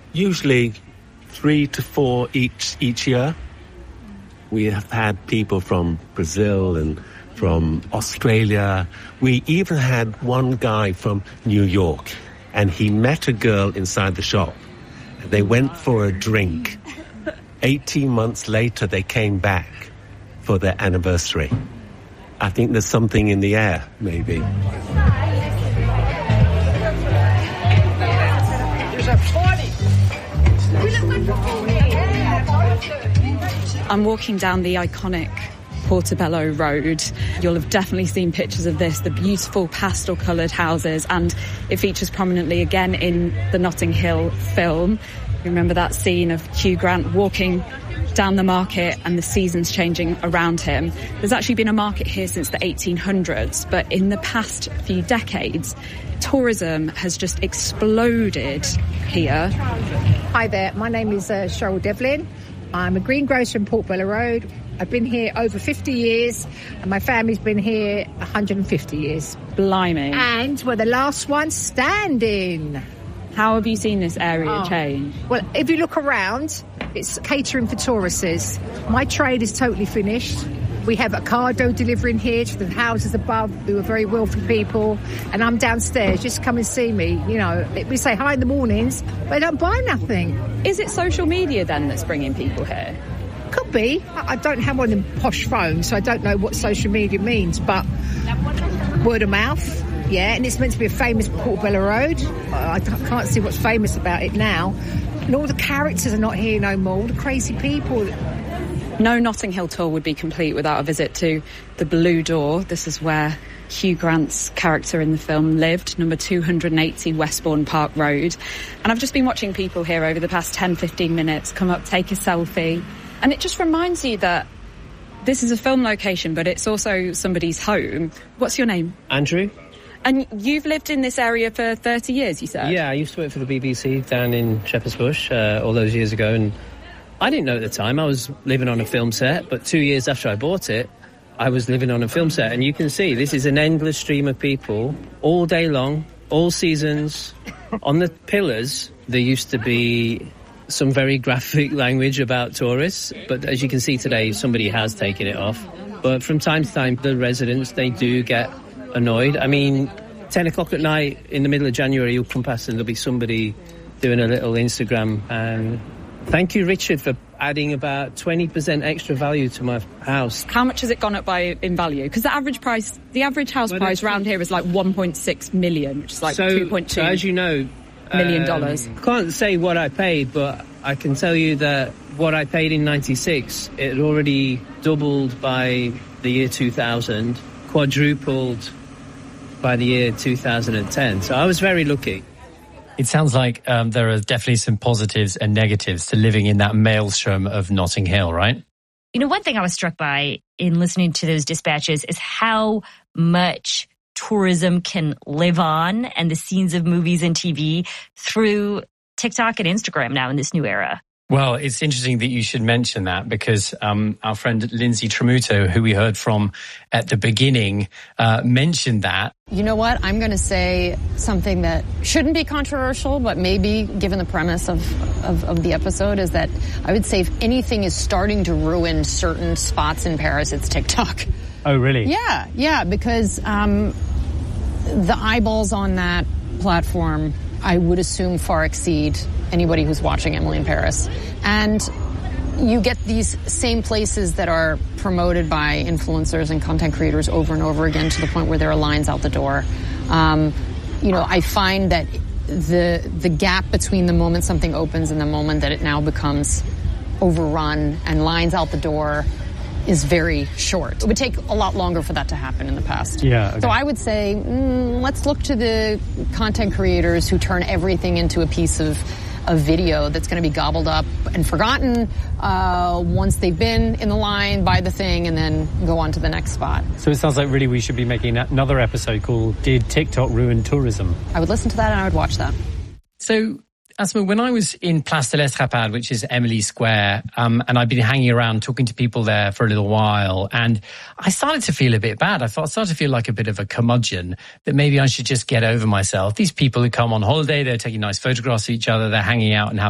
Usually 3 to 4 each year. We have had people from Brazil and from Australia. We even had one guy from New York, and he met a girl inside the shop. They went for a drink. 18 months later, they came back for their anniversary. I think there's something in the air, maybe. There's a party! I'm walking down the iconic Portobello Road. You'll have definitely seen pictures of this, the beautiful pastel-coloured houses, and it features prominently again in the Notting Hill film. Remember that scene of Hugh Grant walking down the market and the seasons changing around him. There's actually been a market here since the 1800s, but in the past few decades, tourism has just exploded here. Hi there, my name is Cheryl Devlin. I'm a greengrocer in Portobello Road. I've been here over 50 years, and my family's been here 150 years. Blimey. And we're the last ones standing. How have you seen this area change? Well, if you look around, it's catering for tourists. My trade is totally finished. We have Ocado delivering here to the houses above, who are very wealthy people, and I'm downstairs. Just come and see me. You know, we say hi in the mornings, but I don't buy nothing. Is it social media then that's bringing people here? Could be. I don't have one of them posh phones, so I don't know what social media means, but word of mouth. Yeah, and it's meant to be a famous Portobello Road. I can't see what's famous about it now. And all the characters are not here no more, all the crazy people. No Notting Hill tour would be complete without a visit to the Blue Door. This is where Hugh Grant's character in the film lived, number 280 Westbourne Park Road. And I've just been watching people here over the past 10-15 minutes come up, take a selfie. And it just reminds you that this is a film location, but it's also somebody's home. What's your name? Andrew. And you've lived in this area for 30 years, you said? Yeah, I used to work for the BBC down in Shepherd's Bush all those years ago, and I didn't know at the time I was living on a film set, but 2 years after I bought it, I was living on a film set, and you can see this is an endless stream of people all day long, all seasons. On the pillars, there used to be some very graphic language about tourists, but as you can see today, somebody has taken it off. But from time to time, the residents, they do get annoyed. I mean, 10 o'clock at night in the middle of January, you'll come past and there'll be somebody doing a little Instagram. And thank you, Richard, for adding about 20% extra value to my house. How much has it gone up by in value? Because the average house price around here is like 1.6 million, which is like $2.2 so as you know, million. I can't say what I paid, but I can tell you that what I paid in 96, it had already doubled by the year 2000, quadrupled by the year 2010. So I was very lucky. It sounds like there are definitely some positives and negatives to living in that maelstrom of Notting Hill, right? You know, one thing I was struck by in listening to those dispatches is how much tourism can live on and the scenes of movies and TV through TikTok and Instagram now in this new era. Well, it's interesting that you should mention that because our friend Lindsay Tramuto, who we heard from at the beginning, mentioned that. You know what? I'm going to say something that shouldn't be controversial, but maybe given the premise of the episode is that I would say if anything is starting to ruin certain spots in Paris, it's TikTok. Oh, really? Yeah, because the eyeballs on that platform, I would assume, far exceed anybody who's watching Emily in Paris. And you get these same places that are promoted by influencers and content creators over and over again to the point where there are lines out the door. I find that the gap between the moment something opens and the moment that it now becomes overrun and lines out the door is very short. It would take a lot longer for that to happen in the past. Yeah. Okay. So I would say, let's look to the content creators who turn everything into a piece of video that's going to be gobbled up and forgotten once they've been in the line, buy the thing, and then go on to the next spot. So it sounds like really we should be making another episode called Did TikTok Ruin Tourism? I would listen to that and I would watch that. So, Asma, when I was in Place de l'Estrapade, which is Emily Square, and I'd been hanging around talking to people there for a little while, and I started to feel a bit bad. I started to feel like a bit of a curmudgeon, that maybe I should just get over myself. These people who come on holiday, they're taking nice photographs of each other, they're hanging out and having